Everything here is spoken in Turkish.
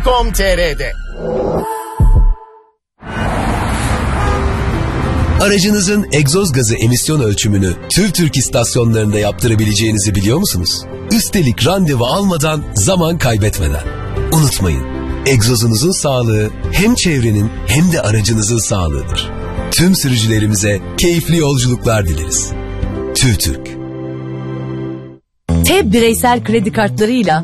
tüv.com.tr'de. Aracınızın egzoz gazı emisyon ölçümünü TÜV istasyonlarında yaptırabileceğinizi biliyor musunuz? Üstelik randevu almadan, zaman kaybetmeden. Unutmayın, egzozunuzun sağlığı hem çevrenin hem de aracınızın sağlığıdır. Tüm sürücülerimize keyifli yolculuklar dileriz. TÜV. TEB bireysel kredi kartlarıyla